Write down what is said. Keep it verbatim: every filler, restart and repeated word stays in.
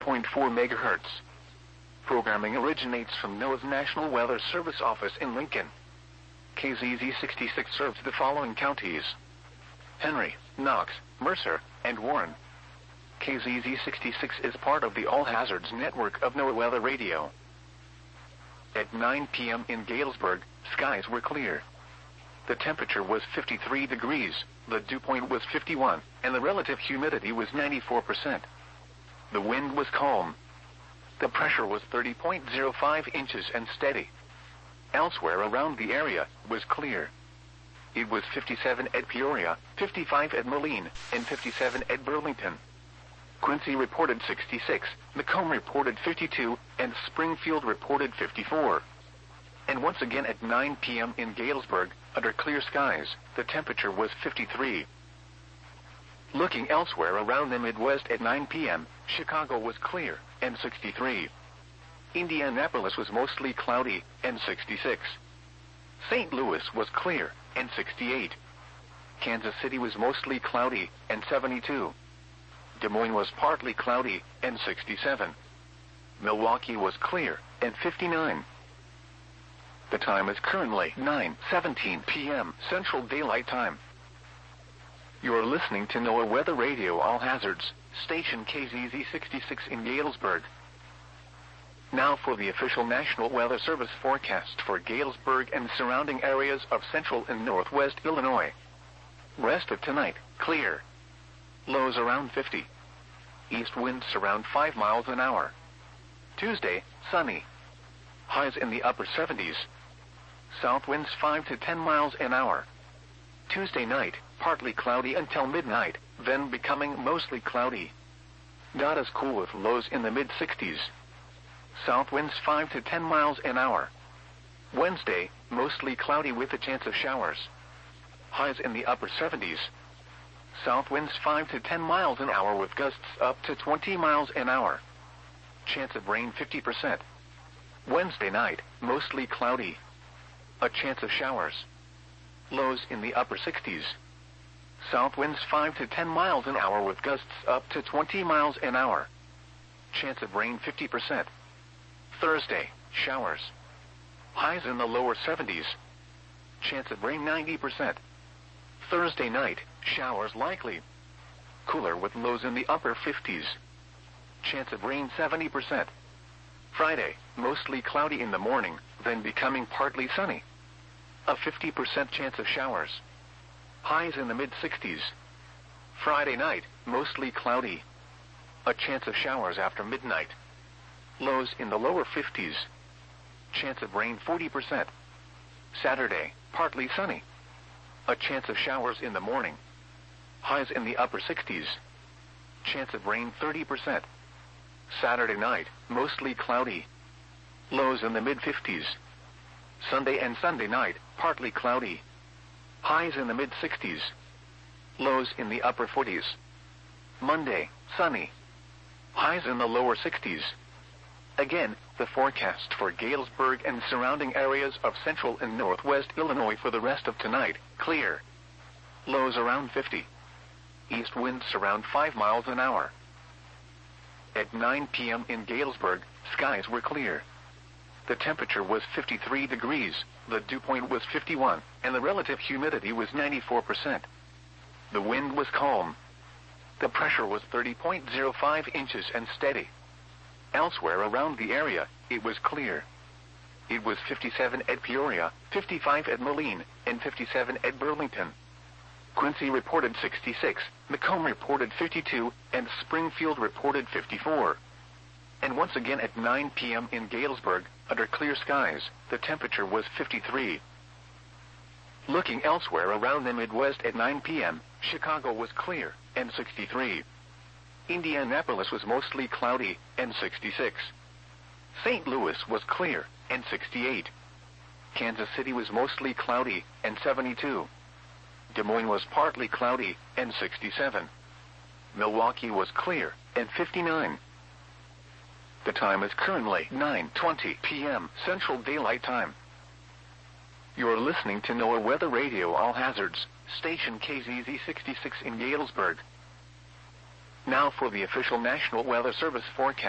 point four megahertz. Programming originates from NOAA's National Weather Service office in Lincoln. K Z Z sixty-six serves the following counties: Henry, Knox, Mercer, and Warren. K Z Z sixty-six is part of the All Hazards network of NOAA Weather Radio. At nine p m in Galesburg, skies were clear. The temperature was fifty-three degrees, the dew point was fifty-one, and the relative humidity was ninety-four percent. The wind was calm. The pressure was thirty point zero five inches and steady. Elsewhere around the area was clear. It was fifty-seven at Peoria, fifty-five at Moline, and fifty-seven at Burlington. Quincy reported sixty-six, Macomb reported fifty-two, and Springfield reported fifty-four. And once again at nine p m in Galesburg, under clear skies, the temperature was fifty-three. Looking elsewhere around the Midwest at nine p m, Chicago was clear, and sixty-three. Indianapolis was mostly cloudy, and sixty-six. Saint Louis was clear, and sixty-eight. Kansas City was mostly cloudy, and seventy-two. Des Moines was partly cloudy, and sixty-seven. Milwaukee was clear, and fifty-nine. The time is currently nine seventeen p m Central Daylight Time. You are listening to NOAA Weather Radio All Hazards, station K Z Z sixty-six in Galesburg. Now for the official National Weather Service forecast for Galesburg and surrounding areas of central and northwest Illinois. Rest of tonight, clear. Lows around fifty. East winds around five miles an hour. Tuesday, sunny. Highs in the upper seventies. South winds five to ten miles an hour. Tuesday night, partly cloudy until midnight, then becoming mostly cloudy. Not as cool with lows in the mid-sixties. South winds five to ten miles an hour. Wednesday, mostly cloudy with a chance of showers. Highs in the upper seventies. South winds five to ten miles an hour with gusts up to twenty miles an hour. Chance of rain fifty percent. Wednesday night, mostly cloudy. A chance of showers. Lows in the upper sixties. South winds five to ten miles an hour with gusts up to twenty miles an hour. Chance of rain fifty percent. Thursday, showers. Highs in the lower seventies. Chance of rain ninety percent. Thursday night, showers likely. Cooler with lows in the upper fifties. Chance of rain seventy percent. Friday, mostly cloudy in the morning, then becoming partly sunny. A fifty percent chance of showers. Highs in the mid-sixties. Friday night, mostly cloudy. A chance of showers after midnight. Lows in the lower fifties. Chance of rain forty percent. Saturday, partly sunny. A chance of showers in the morning. Highs in the upper sixties. Chance of rain thirty percent. Saturday night, mostly cloudy. Lows in the mid-fifties. Sunday and Sunday night, partly cloudy. Highs in the mid-sixties. Lows in the upper forties. Monday, sunny. Highs in the lower sixties. Again, the forecast for Galesburg and surrounding areas of central and northwest Illinois for the rest of tonight, clear. Lows around fifty. East winds around five miles an hour. At nine p m in Galesburg, skies were clear. The temperature was fifty-three degrees, the dew point was fifty-one, and the relative humidity was ninety-four percent. The wind was calm. The pressure was thirty point zero five inches and steady. Elsewhere around the area, it was clear. It was fifty-seven at Peoria, fifty-five at Moline, and fifty-seven at Burlington. Quincy reported sixty-six, Macomb reported fifty-two, and Springfield reported fifty-four. And once again at nine p m in Galesburg, under clear skies, the temperature was fifty-three. Looking elsewhere around the Midwest at nine p m, Chicago was clear, and sixty-three. Indianapolis was mostly cloudy, and sixty-six. Saint Louis was clear, and sixty-eight. Kansas City was mostly cloudy, and seventy-two. Des Moines was partly cloudy, and sixty-seven. Milwaukee was clear, and fifty-nine. The time is currently nine twenty p m Central Daylight Time. You are listening to NOAA Weather Radio All Hazards, station K Z Z sixty-six in Galesburg. Now for the official National Weather Service forecast.